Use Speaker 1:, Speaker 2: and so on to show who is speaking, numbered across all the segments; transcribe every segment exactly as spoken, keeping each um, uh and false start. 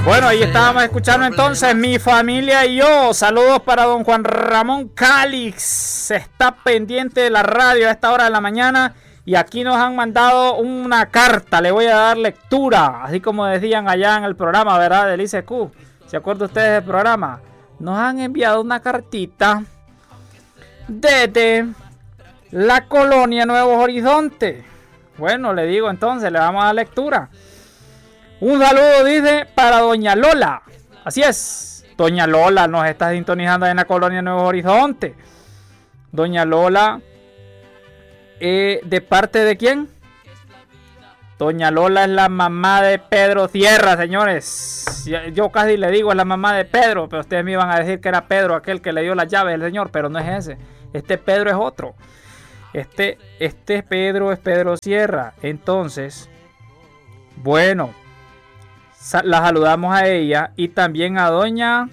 Speaker 1: Bueno, ahí estábamos escuchando entonces Mi Familia y Yo. Saludos para don Juan Ramón Calix. Está pendiente de la radio a esta hora de la mañana. Y aquí nos han mandado una carta. Le voy a dar lectura. Así como decían allá en el programa, ¿verdad? Del I C Q. ¿Se acuerdan ustedes del programa? Nos han enviado una cartita desde la colonia Nuevos Horizontes. Bueno, le digo entonces, le vamos a dar lectura. Un saludo, dice, para doña Lola. Así es, doña Lola nos está sintonizando en la colonia Nuevos Horizontes. Doña Lola, eh, ¿de parte de quién? Doña Lola es la mamá de Pedro Sierra, señores. Yo casi le digo es la mamá de Pedro, pero ustedes me iban a decir que era Pedro aquel que le dio las llaves del señor, pero no es ese. Este Pedro es otro. Este, este Pedro es Pedro Sierra. Entonces, bueno, la saludamos a ella y también a doña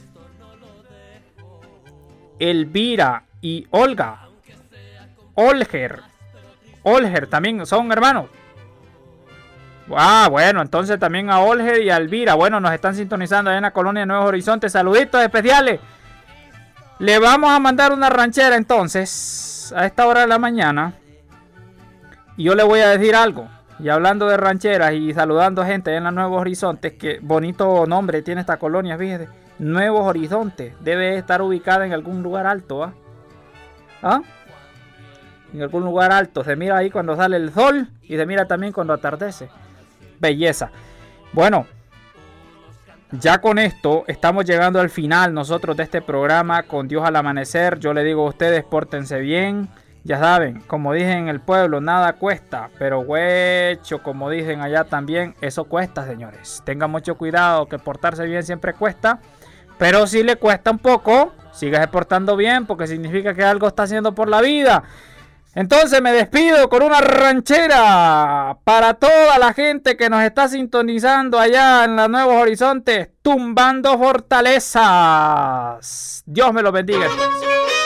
Speaker 1: Elvira y Olga. Olger. Olger también son hermanos. Ah, bueno, entonces también a Olger y a Elvira. Bueno, nos están sintonizando ahí en la colonia Nuevos Horizontes. Saluditos especiales. Le vamos a mandar una ranchera entonces a esta hora de la mañana. Y yo le voy a decir algo. Y hablando de rancheras y saludando gente en los Nuevos Horizontes. Que bonito nombre tiene esta colonia, fíjese. Nuevos Horizontes. Debe estar ubicada en algún lugar alto, ¿ah? ¿Ah? En algún lugar alto. Se mira ahí cuando sale el sol. Y se mira también cuando atardece. Belleza. Bueno, ya con esto estamos llegando al final nosotros de este programa Con Dios al Amanecer. Yo le digo a ustedes, pórtense bien. Ya saben, como dije en el pueblo, nada cuesta, pero huecho, como dicen allá también, eso cuesta, señores. Tengan mucho cuidado, que portarse bien siempre cuesta, pero si le cuesta un poco, sígase portando bien, porque significa que algo está haciendo por la vida. Entonces me despido con una ranchera para toda la gente que nos está sintonizando allá en los Nuevos Horizontes, tumbando fortalezas. Dios me los bendiga.